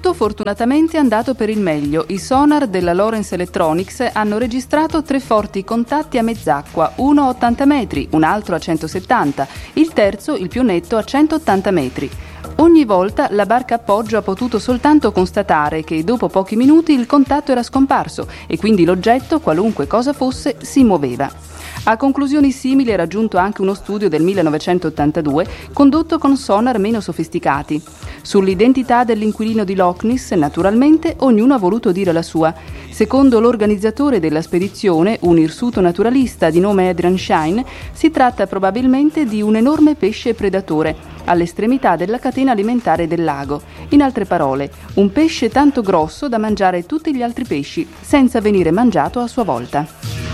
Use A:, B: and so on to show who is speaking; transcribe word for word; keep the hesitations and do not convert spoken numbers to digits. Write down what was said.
A: Tutto fortunatamente è andato per il meglio. I sonar della Lawrence Electronics hanno registrato tre forti contatti a mezz'acqua, uno a ottanta metri, un altro a centosettanta, il terzo, il più netto, a centottanta metri. Ogni volta la barca appoggio ha potuto soltanto constatare che dopo pochi minuti il contatto era scomparso e quindi l'oggetto, qualunque cosa fosse, si muoveva. A conclusioni simili è raggiunto anche uno studio del millenovecentottantadue condotto con sonar meno sofisticati. Sull'identità dell'inquilino di Loch Ness, naturalmente, ognuno ha voluto dire la sua. Secondo l'organizzatore della spedizione, un irsuto naturalista di nome Adrian Shine, si tratta probabilmente di un enorme pesce predatore, all'estremità della catena alimentare del lago. In altre parole, un pesce tanto grosso da mangiare tutti gli altri pesci, senza venire mangiato a sua volta.